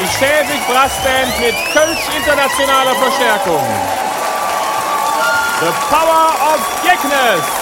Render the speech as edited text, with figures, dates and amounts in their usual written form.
Schäfig Brassband mit Kölsch internationaler Verstärkung. The Power of Jeckness.